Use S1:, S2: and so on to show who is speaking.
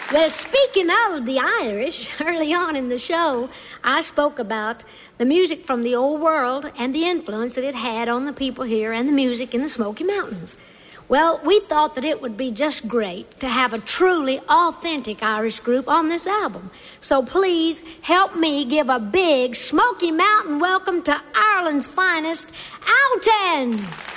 S1: Well, speaking of the Irish, early on in the show, I spoke about the music from the old world and the influence that it had on the people here and the music in the Smoky Mountains. Well, we thought that it would be just great to have a truly authentic Irish group on this album. So please help me give a big Smoky Mountain welcome to Ireland's finest, Alton!